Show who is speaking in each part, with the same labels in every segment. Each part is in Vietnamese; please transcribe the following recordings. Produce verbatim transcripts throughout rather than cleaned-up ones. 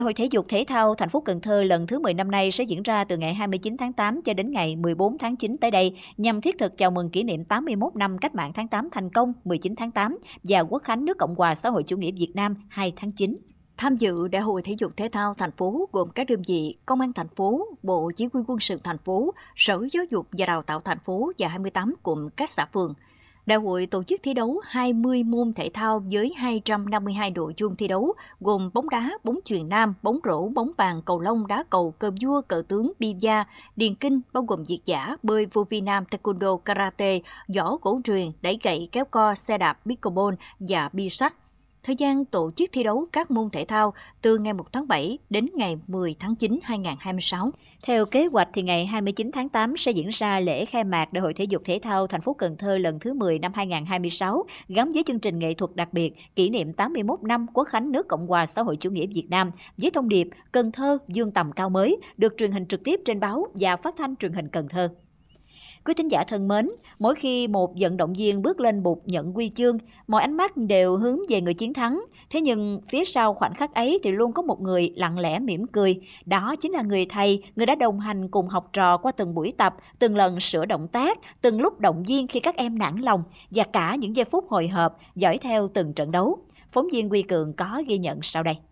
Speaker 1: Hội thể dục thể thao thành phố Cần Thơ lần thứ mười năm nay sẽ diễn ra từ ngày hai mươi chín tháng tám cho đến ngày mười bốn tháng chín tới đây, nhằm thiết thực chào mừng kỷ niệm tám mươi mốt năm Cách mạng tháng tám thành công mười chín tháng tám và Quốc khánh nước Cộng hòa xã hội chủ nghĩa Việt Nam hai tháng chín.
Speaker 2: Tham dự Đại hội thể dục thể thao thành phố gồm các đơn vị Công an thành phố, Bộ Chỉ huy quân sự thành phố, Sở Giáo dục và Đào tạo thành phố và hai mươi tám cụm các xã phường. Đại hội tổ chức thi đấu hai mươi môn thể thao với hai trăm năm mươi hai nội dung thi đấu, gồm bóng đá, bóng chuyền nam, bóng rổ, bóng bàn, cầu lông, đá cầu, cờ vua, cờ tướng, bida, điền kinh, bao gồm diệt giả, bơi, vô vi nam, taekwondo, karate, võ cổ truyền, đẩy gậy, kéo co, xe đạp, pickleball và bi sắt. Thời gian tổ chức thi đấu các môn thể thao từ ngày một tháng bảy đến ngày mười tháng chín năm hai nghìn không trăm hai mươi sáu.
Speaker 1: Theo kế hoạch thì ngày hai mươi chín tháng tám sẽ diễn ra lễ khai mạc Đại hội thể dục thể thao thành phố Cần Thơ lần thứ mười năm hai nghìn không trăm hai mươi sáu gắn với chương trình nghệ thuật đặc biệt kỷ niệm tám mươi mốt năm Quốc khánh nước Cộng hòa xã hội chủ nghĩa Việt Nam với thông điệp Cần Thơ vươn tầm cao mới, được truyền hình trực tiếp trên báo và phát thanh truyền hình Cần Thơ. Quý thính giả thân mến, mỗi khi một vận động viên bước lên bục nhận huy chương, mọi ánh mắt đều hướng về người chiến thắng. Thế nhưng phía sau khoảnh khắc ấy thì luôn có một người lặng lẽ mỉm cười. Đó chính là người thầy, người đã đồng hành cùng học trò qua từng buổi tập, từng lần sửa động tác, từng lúc động viên khi các em nản lòng và cả những giây phút hồi hộp dõi theo từng trận đấu. Phóng viên Huy Cường có ghi nhận sau đây.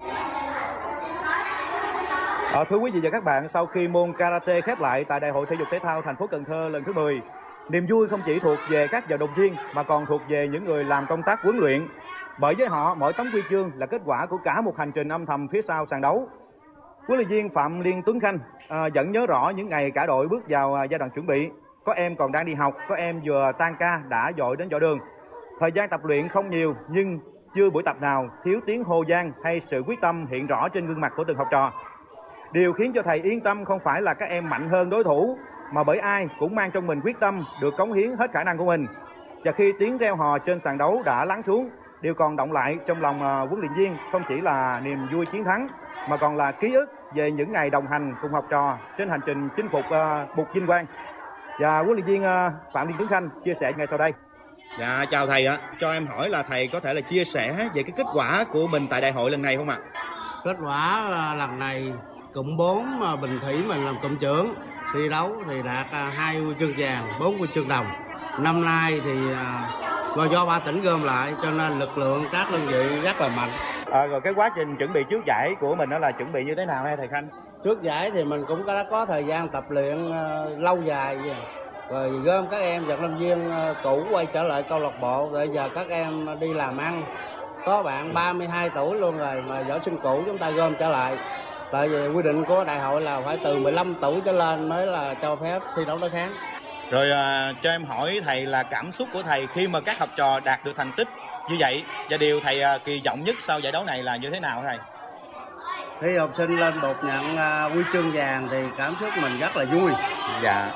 Speaker 3: À, thưa quý vị và các bạn, sau khi môn karate khép lại tại Đại hội thể dục thể thao thành phố Cần Thơ lần thứ mười, niềm vui không chỉ thuộc về các vận động viên mà còn thuộc về những người làm công tác huấn luyện. Bởi với họ, mỗi tấm huy chương là kết quả của cả một hành trình âm thầm phía sau sàn đấu. Huấn luyện viên Phạm Liên Tuấn Khanh à, vẫn nhớ rõ những ngày cả đội bước vào à, giai đoạn chuẩn bị. Có em còn đang đi học, có em vừa tan ca đã dội đến võ đường. Thời gian tập luyện không nhiều nhưng chưa buổi tập nào thiếu tiếng hô vang hay sự quyết tâm hiện rõ trên gương mặt của từng học trò. Điều khiến cho thầy yên tâm không phải là các em mạnh hơn đối thủ, mà bởi ai cũng mang trong mình quyết tâm được cống hiến hết khả năng của mình. Và khi tiếng reo hò trên sàn đấu đã lắng xuống, điều còn động lại trong lòng uh, huấn luyện viên không chỉ là niềm vui chiến thắng, mà còn là ký ức về những ngày đồng hành cùng học trò trên hành trình chinh phục uh, bục vinh quang. Và huấn luyện viên uh, Phạm Liên Tuấn Khanh chia sẻ ngay sau đây. Dạ, chào thầy ạ. Cho em hỏi là thầy có thể là chia sẻ về cái kết quả của mình tại đại hội lần này không ạ?
Speaker 4: Kết quả uh, lần này cụm bốn mà Bình Thủy mình làm cụm trưởng thi đấu thì đạt hai huy chương vàng, bốn huy chương đồng. Năm nay thì uh, do ba tỉnh gom lại cho nên lực lượng các đơn vị rất là mạnh.
Speaker 3: À, rồi cái quá trình chuẩn bị trước giải của mình đó là chuẩn bị như thế nào hả thầy Khanh?
Speaker 4: Trước giải thì mình cũng đã có thời gian tập luyện uh, lâu dài vậy. Rồi gom các em vận động viên uh, cũ quay trở lại câu lạc bộ, bây giờ các em đi làm ăn. Có bạn ba mươi hai tuổi luôn rồi mà võ sinh cũ chúng ta gom trở lại. Tại vì quy định của đại hội là phải từ mười lăm tuổi trở lên mới là cho phép thi đấu đối kháng.
Speaker 3: Rồi à, cho em hỏi thầy là cảm xúc của thầy khi mà các học trò đạt được thành tích như vậy, và điều thầy à, kỳ vọng nhất sau giải đấu này là như thế nào thầy?
Speaker 4: Khi học sinh lên bục nhận uh, huy chương vàng thì cảm xúc mình rất là vui.
Speaker 3: Dạ.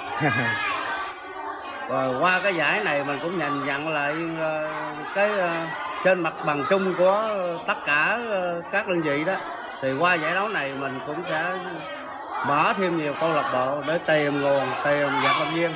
Speaker 4: Rồi qua cái giải này mình cũng nhìn nhận lại uh, cái uh, trên mặt bằng chung của tất cả uh, các đơn vị đó. Thì qua giải đấu này mình cũng sẽ mở thêm nhiều câu lạc bộ để tìm nguồn, tìm vận động viên.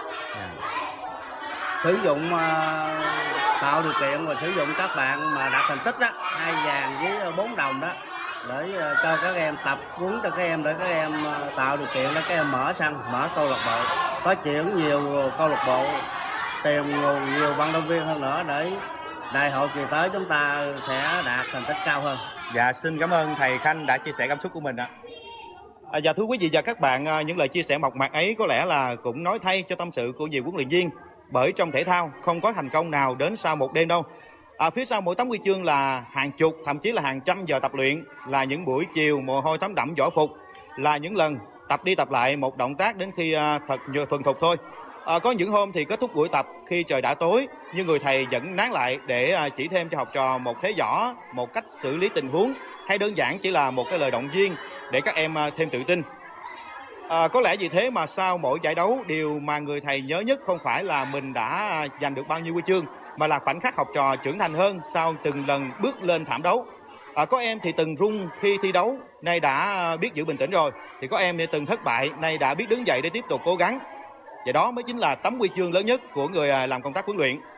Speaker 4: Sử dụng uh, tạo điều kiện và sử dụng các bạn mà đạt thành tích đó, hai vàng với bốn đồng đó, để uh, cho các em tập huấn cho các em, để các em uh, tạo điều kiện để các em mở sân, mở câu lạc bộ, phát triển nhiều câu lạc bộ, tìm nguồn nhiều vận động viên hơn nữa để đại hội kỳ tới chúng ta sẽ đạt thành tích cao hơn.
Speaker 3: Dạ, xin cảm ơn thầy Khanh đã chia sẻ cảm xúc của mình ạ. À, dạ thưa quý vị và các bạn, những lời chia sẻ mộc mạc ấy có lẽ là cũng nói thay cho tâm sự của nhiều huấn luyện viên. Bởi trong thể thao không có thành công nào đến sau một đêm đâu. À, phía sau mỗi tấm huy chương là hàng chục, thậm chí là hàng trăm giờ tập luyện, là những buổi chiều mồ hôi thấm đẫm võ phục, là những lần tập đi tập lại một động tác đến khi uh, thật thuần thục thôi. À, có những hôm thì kết thúc buổi tập khi trời đã tối, nhưng người thầy vẫn nán lại để uh, chỉ thêm cho học trò một thế võ, một cách xử lý tình huống, hay đơn giản chỉ là một cái lời động viên để các em uh, thêm tự tin. À, có lẽ vì thế mà sau mỗi giải đấu, điều mà người thầy nhớ nhất không phải là mình đã giành được bao nhiêu huy chương, mà là khoảnh khắc học trò trưởng thành hơn sau từng lần bước lên thảm đấu. À, có em thì từng run khi thi đấu, nay đã biết giữ bình tĩnh rồi. Thì có em thì từng thất bại, nay đã biết đứng dậy để tiếp tục cố gắng. Và đó mới chính là tấm huy chương lớn nhất của người làm công tác huấn luyện.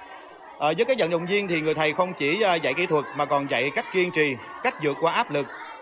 Speaker 3: À, với các vận động viên thì người thầy không chỉ dạy kỹ thuật mà còn dạy cách kiên trì, cách vượt qua áp lực,